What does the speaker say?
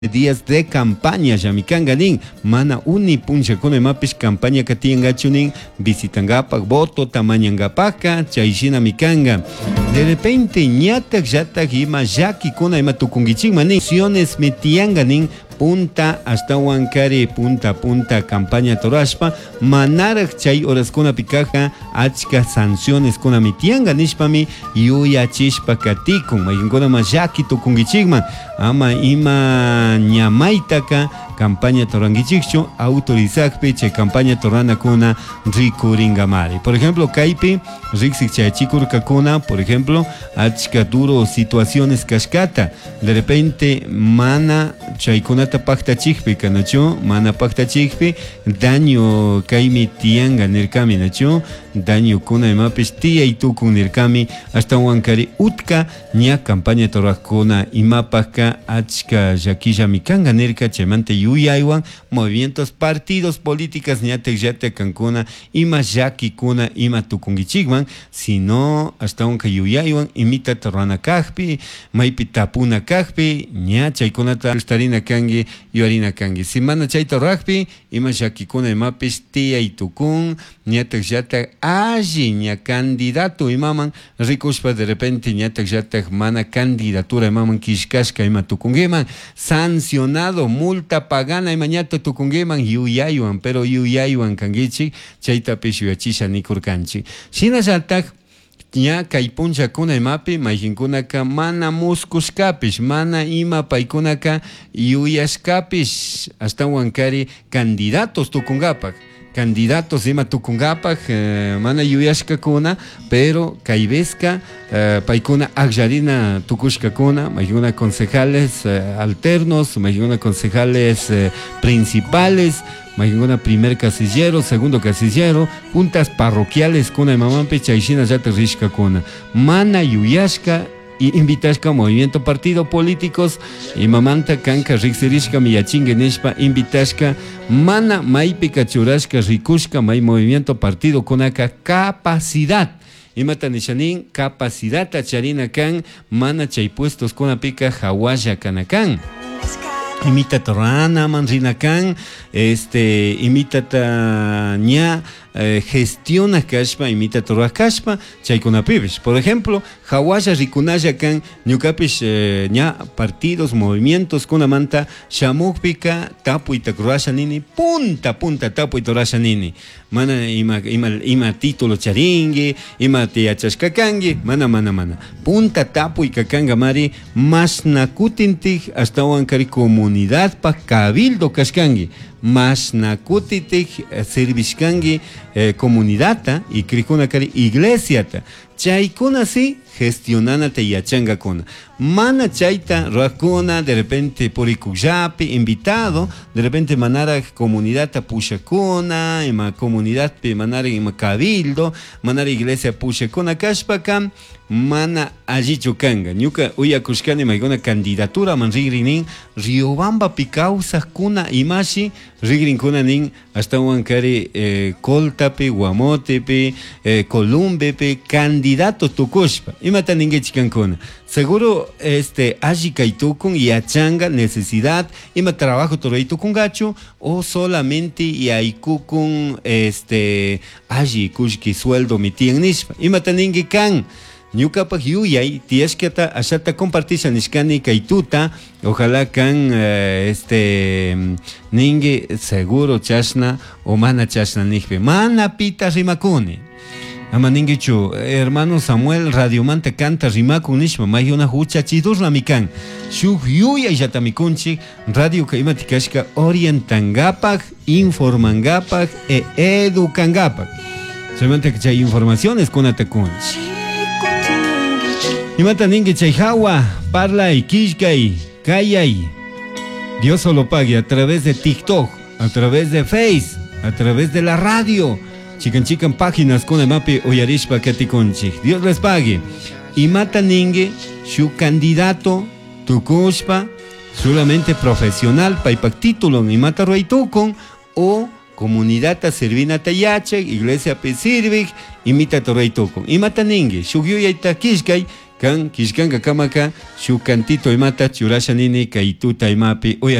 días de campaña llamikanganin mana uni punchakuna imapish campaña katiyangachunin visitangapak voto tamañangapaka chayshina mikanga de repente ñatak llatak ima llakikuna ima tukungichikmanin acciones metiyanganin punta hasta Huancari punta campaña torashpa manarak chay horaskuna pikaja achka sanciones kuna mitianga nishpami yuyachishpa katikun mayinkuna mallaki tukungichikman ama ima ñamaitaka campaña torangichikchu autorizakpi chay campaña torana kuna rikuringamari. Por ejemplo, kaypi riksik chayachikurkakuna, por ejemplo, achka duro situaciones kashkata. De repente mana chaykunata paktachikpi kanachu, mana paktachikpi daño kaymi tianga nirkami nachu, daño kuna imapish tiyay tukun nirkami hasta Huancari utka ña campaña torakuna imapaka achka llakilla mikanga nirka chaymanta yuyaywan movimientos partidos políticas ñatek llatek kankuna ima llakikuna ima tukungichikman sino hasta Huanca yuyaywan imita torana kajpi maypi tapuna kajpi ña chaykunata starina kangi yuarina kangi si mana chay torakpi ima llakikuna imapish tiyay tukun ñatek llatek alli ña candidato imaman rikushpa de repente ñatek llatek mana candidatura imaman kishkashka ima tukungiman sancionado multa pagana ima ñatek tukungiman yuyaywan pero yuyaywan kangichik chaytapish yuyachisha nikurkanchik shina llatak ña kay punchakuna imapi mayjinkunaka mana muskushkapish mana ima paykunaka yuyashkapish hasta Huancari candidatos tukungapak candidatos ima tukungapak mana yuyashkakuna pero kayveska paykuna akjarina tukushkakuna mayjuna concejales alternos mayjuna concejales principales mayjuna primer casillero segundo casillero juntas parroquiales kuna imamanpi chayshina llatak rishkakuna mana yuyashka y invitashka movimiento partido políticos y mamanta kanka riksirishka miyachingue nishpa invitashka mana maypi kachurashka rikushka may movimiento partido kunaka capacidad imata nishanin capacidad acharina kan mana chay puestos kunapika hawalla kanakan imita torana manrinakan imita ña gestiona kashpa imita torra kashpa chaykunapipish por ejemplo hawalla rikunalla kan ñukapish ña partidos movimientos kunamanta shamukpika tapuyta kurasha nini punta tapuy torasha nini mana ima título charingi ima tiyachashka kangi mana punta tapuy kakanga mari masnakutintik hasta Huancari comunidad pa cabildo kashkangi masnakutitik servishkangi comunidata y krikunakari iglesiata chaykuna si gestionanata yachangakuna mana chayta rakuna de repente porikullapi invitado de repente manara comunidata pushakuna ima comunidad pe manara ima cabildo manara iglesia pushakuna kashpaka mana allichu kanga ñuka uyakushkani mayguna candidatura man rigrinin Riobamba pi kawsaqkuna imashi rigrinkuna nin hasta Huancari Coltapi Guamotepi Columbepi candidato tukushpa imata ninguechicankuna seguro alli kaytukun yachanga necesidad ima trabajo toraytukun gacho o solamente yaykukun alli kushki sueldo mitian nishpa imata ningue kan ñukapak yuyay tiyashkata ashata compartisha nishkani kaytuta ojalá kan ningue seguro chashna o mana chashna nihpe mana pita rimakuni ama ninguechu hermano Samuel Radio Manta canta rimakun nishma mayuna hucha chidurla mikan shuk yuyay yatamikunchik radio kaimatikashka orientangapak informangapak educangapak solamente que chay informaciones kunatakunch imata ningue chay hawa parlay kishkay kayay Dios solo pague a través de TikTok a través de Face a través de la radio chican páginas con el mapi oyarishpa katikunchik Dios les pague imata ningue su candidato tukushpa solamente profesional paipak título imata roitukon o comunidad a servina tayache iglesia pe sirvik imita torreitukon imata ningue shuk yuyayta kishkay kan kishkanka kamaka shuk cantito imata churasha nini kay tuta imapi